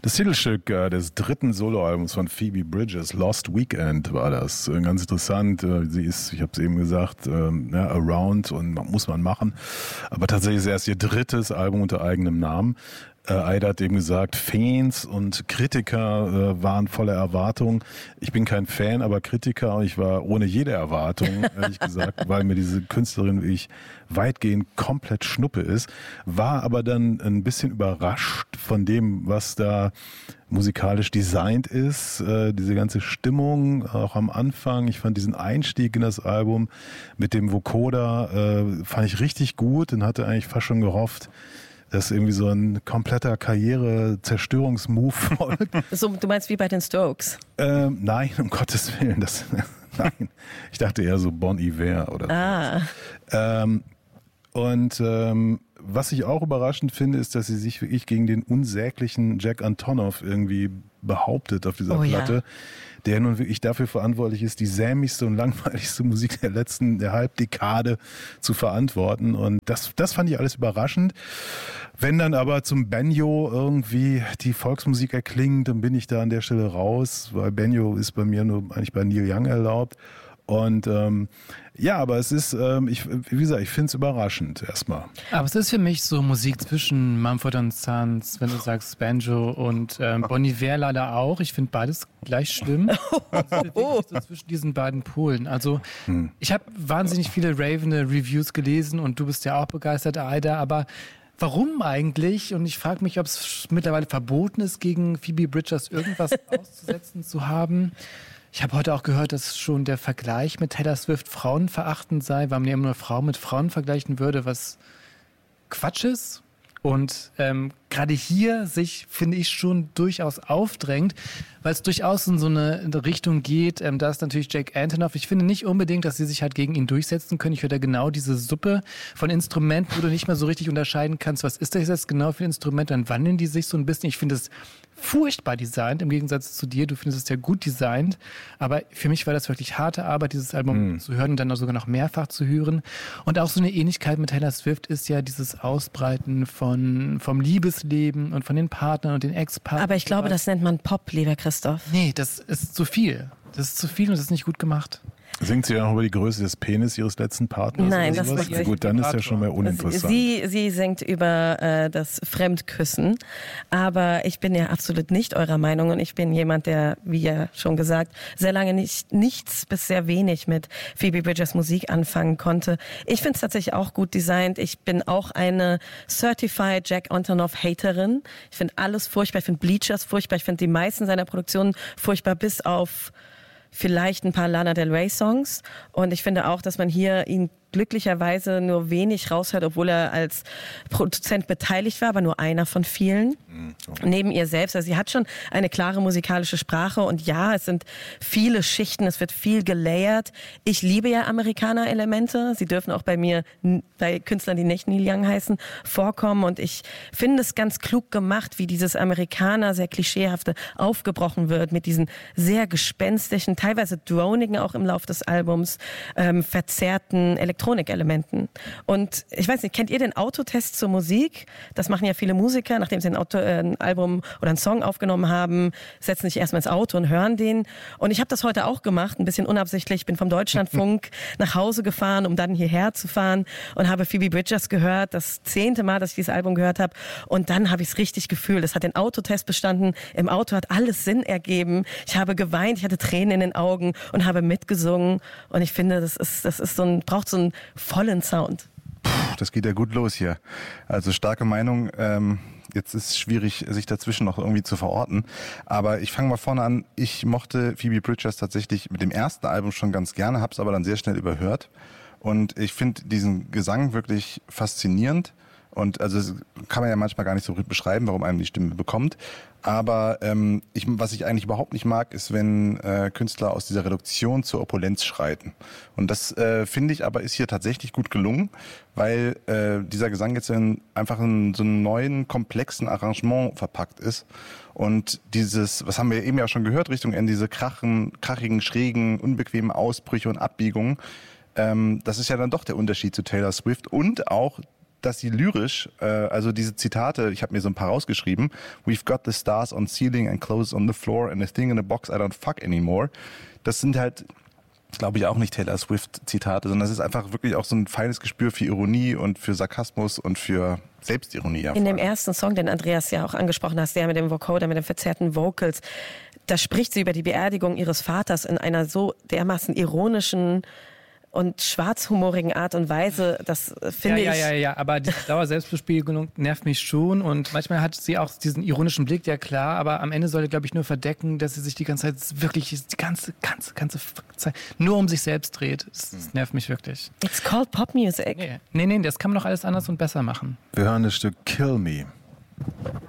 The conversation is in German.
Das Titelstück des dritten Soloalbums von Phoebe Bridgers, Lost Weekend, war das. Ganz interessant. Sie ist, ich habe es eben gesagt, Around und muss man machen. Aber tatsächlich ist es erst ihr drittes Album unter eigenem Namen. Aida hat eben gesagt, Fans und Kritiker waren voller Erwartung. Ich bin kein Fan, aber Kritiker, und ich war ohne jede Erwartung, ehrlich gesagt, weil mir diese Künstlerin wie ich weitgehend komplett Schnuppe ist, war aber dann ein bisschen überrascht von dem, was da musikalisch designt ist, diese ganze Stimmung, auch am Anfang. Ich fand diesen Einstieg in das Album mit dem Vocoder, fand ich richtig gut und hatte eigentlich fast schon gehofft, dass irgendwie so ein kompletter Karriere-Zerstörungsmove folgt. So, du meinst wie bei den Strokes? Nein, um Gottes Willen. Nein, ich dachte eher so Bon Iver oder so. Was ich auch überraschend finde, ist, dass sie sich wirklich gegen den unsäglichen Jack Antonoff irgendwie behauptet auf dieser Platte, der nun wirklich dafür verantwortlich ist, die sämigste und langweiligste Musik der Halbdekade zu verantworten. Und das fand ich alles überraschend. Wenn dann aber zum Banjo irgendwie die Volksmusik erklingt, dann bin ich da an der Stelle raus, weil Banjo ist bei mir nur eigentlich bei Neil Young erlaubt. Und aber es ist, wie gesagt, ich finde es überraschend erstmal. Aber es ist für mich so Musik zwischen Mumford & Sons, wenn du sagst Banjo und Bon Iver leider auch. Ich finde beides gleich schlimm. So zwischen diesen beiden Polen. Also ich habe wahnsinnig viele ravende Reviews gelesen und du bist ja auch begeistert, Aida, aber warum eigentlich? Und ich frage mich, ob es mittlerweile verboten ist, gegen Phoebe Bridgers irgendwas auszusetzen zu haben. Ich habe heute auch gehört, dass schon der Vergleich mit Taylor Swift frauenverachtend sei, weil man ja immer nur Frauen mit Frauen vergleichen würde, was Quatsch ist. Und gerade hier sich, finde ich, schon durchaus aufdrängt, weil es durchaus in so eine Richtung geht. Da ist natürlich Jack Antonoff. Ich finde nicht unbedingt, dass sie sich halt gegen ihn durchsetzen können. Ich höre da genau diese Suppe von Instrumenten, wo du nicht mehr so richtig unterscheiden kannst, was ist das jetzt genau für ein Instrument, dann wandeln die sich so ein bisschen. Ich finde es furchtbar designt, im Gegensatz zu dir. Du findest es ja gut designt. Aber für mich war das wirklich harte Arbeit, dieses Album zu hören und dann auch sogar noch mehrfach zu hören. Und auch so eine Ähnlichkeit mit Taylor Swift ist ja dieses Ausbreiten vom Liebesleben und von den Partnern und den Ex-Partnern. Aber ich glaube, das nennt man Pop, lieber Christoph. Nee, das ist zu viel. Das ist zu viel und das ist nicht gut gemacht. Singt sie ja noch über die Größe des Penis ihres letzten Partners? Nein, das macht sie. Gut, dann ist ja schon mal uninteressant. Sie singt über das Fremdküssen, aber ich bin ja absolut nicht eurer Meinung und ich bin jemand, der, wie ja schon gesagt, sehr lange nichts bis sehr wenig mit Phoebe Bridgers Musik anfangen konnte. Ich finde es tatsächlich auch gut designt. Ich bin auch eine Certified Jack Antonoff Haterin. Ich finde alles furchtbar. Ich finde Bleachers furchtbar. Ich finde die meisten seiner Produktionen furchtbar, bis auf vielleicht ein paar Lana Del Rey Songs. Und ich finde auch, dass man hier ihn glücklicherweise nur wenig raushört, obwohl er als Produzent beteiligt war, aber nur einer von vielen. Okay. Neben ihr selbst. Also sie hat schon eine klare musikalische Sprache und ja, es sind viele Schichten, es wird viel gelayert. Ich liebe ja Amerikaner-Elemente. Sie dürfen auch bei mir, bei Künstlern, die nicht Neil Young heißen, vorkommen und ich finde es ganz klug gemacht, wie dieses Amerikaner, sehr klischeehafte aufgebrochen wird mit diesen sehr gespenstischen, teilweise dronigen auch im Lauf des Albums, verzerrten Elektronikelementen. Und ich weiß nicht, kennt ihr den Autotest zur Musik? Das machen ja viele Musiker, nachdem sie ein Album oder einen Song aufgenommen haben, setzen sich erstmal ins Auto und hören den. Und ich habe das heute auch gemacht, ein bisschen unabsichtlich. Ich bin vom Deutschlandfunk nach Hause gefahren, um dann hierher zu fahren und habe Phoebe Bridgers gehört, das 10. Mal, dass ich dieses Album gehört habe. Und dann habe ich es richtig gefühlt. Es hat den Autotest bestanden. Im Auto hat alles Sinn ergeben. Ich habe geweint, ich hatte Tränen in den Augen und habe mitgesungen. Und ich finde, das ist braucht so einen vollen Sound. Das geht ja gut los hier. Also starke Meinung. Jetzt ist es schwierig, sich dazwischen noch irgendwie zu verorten. Aber ich fange mal vorne an. Ich mochte Phoebe Bridgers tatsächlich mit dem ersten Album schon ganz gerne, habe es aber dann sehr schnell überhört. Und ich finde diesen Gesang wirklich faszinierend. Und also das kann man ja manchmal gar nicht so beschreiben, warum einem die Stimme bekommt. Aber was ich eigentlich überhaupt nicht mag, ist, wenn Künstler aus dieser Reduktion zur Opulenz schreiten. Und das finde ich aber ist hier tatsächlich gut gelungen, weil dieser Gesang jetzt einfach in so einem neuen, komplexen Arrangement verpackt ist. Und dieses, was haben wir eben ja schon gehört, Richtung Ende, diese krachigen, schrägen, unbequemen Ausbrüche und Abbiegungen, das ist ja dann doch der Unterschied zu Taylor Swift und auch dass sie lyrisch, also diese Zitate, ich habe mir so ein paar rausgeschrieben, we've got the stars on ceiling and clothes on the floor and a thing in a box I don't fuck anymore. Das sind halt, glaube ich, auch nicht Taylor Swift-Zitate, sondern das ist einfach wirklich auch so ein feines Gespür für Ironie und für Sarkasmus und für Selbstironie. In dem ersten Song, den Andreas ja auch angesprochen hast, der mit dem Vocoder, mit den verzerrten Vocals, da spricht sie über die Beerdigung ihres Vaters in einer so dermaßen ironischen und schwarzhumorigen Art und Weise, das finde ich... Ja, aber die Dauerselbstbespiegelung nervt mich schon und manchmal hat sie auch diesen ironischen Blick, ja klar, aber am Ende sollte, glaube ich, nur verdecken, dass sie sich die ganze Zeit wirklich, die ganze Zeit nur um sich selbst dreht. Das nervt mich wirklich. It's called Pop Music. Nee, das kann man doch alles anders und besser machen. Wir hören das Stück Kill Me.